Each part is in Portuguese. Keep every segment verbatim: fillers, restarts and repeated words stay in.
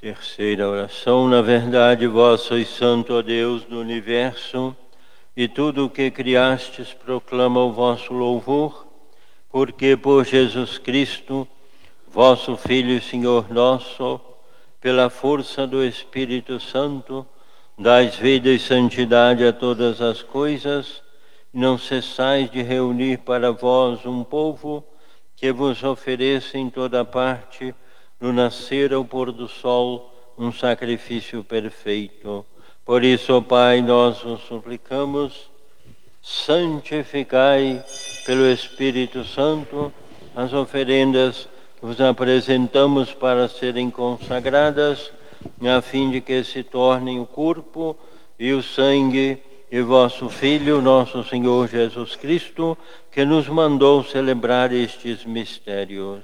Terceira oração. Na verdade, vós sois santo, ó Deus do universo, e tudo o que criastes proclama o vosso louvor, porque por Jesus Cristo, vosso Filho e Senhor nosso, pela força do Espírito Santo, dais vida e santidade a todas as coisas, e não cessais de reunir para vós um povo que vos ofereça em toda parte, no nascer ao pôr do sol, um sacrifício perfeito. Por isso, ó Pai, nós vos suplicamos, santificai pelo Espírito Santo as oferendas que vos apresentamos para serem consagradas, a fim de que se tornem o corpo e o sangue de vosso Filho, nosso Senhor Jesus Cristo, que nos mandou celebrar estes mistérios.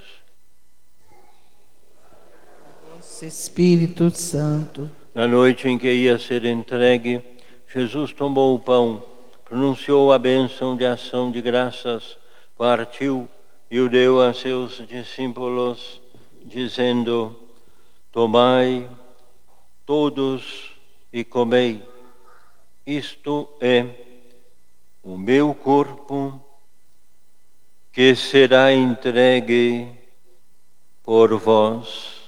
Espírito Santo. Na noite em que ia ser entregue, Jesus tomou o pão, pronunciou a bênção de ação de graças, partiu e o deu a seus discípulos, dizendo: tomai todos e comei. Isto é o meu corpo, que será entregue por vós.